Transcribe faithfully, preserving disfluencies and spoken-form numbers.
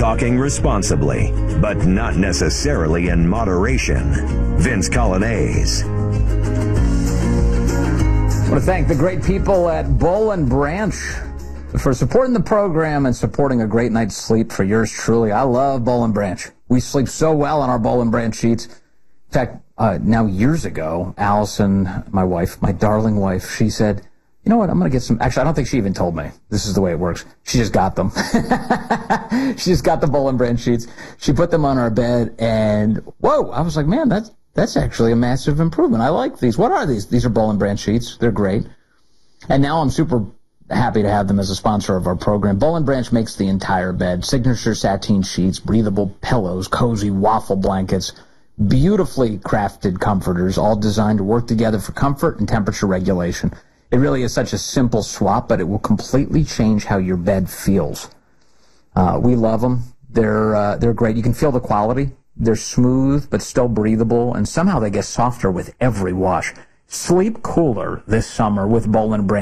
talking responsibly, but not necessarily in moderation. Vince Colonnese. I want to thank the great people at Boll and Branch for supporting the program and supporting a great night's sleep for yours truly. I love Boll and Branch. We sleep so well on our Boll and Branch sheets. In fact, uh, now years ago, Allison, my wife, my darling wife, she said, you know what, I'm going to get some. Actually, I don't think she even told me. This is the way it works. She just got them. She just got the Boll and Branch sheets. She put them on our bed, and whoa, I was like, man, that's, that's actually a massive improvement. I like these. What are these? These are Boll and Branch sheets. They're great. And now I'm super happy to have them as a sponsor of our program. Boll and Branch makes the entire bed. Signature sateen sheets, breathable pillows, cozy waffle blankets, beautifully crafted comforters, all designed to work together for comfort and temperature regulation. It really is such a simple swap, but it will completely change how your bed feels. Uh, we love them. They're, uh, they're great. You can feel the quality. They're smooth, but still breathable, and somehow they get softer with every wash. Sleep cooler this summer with Boll and Branch.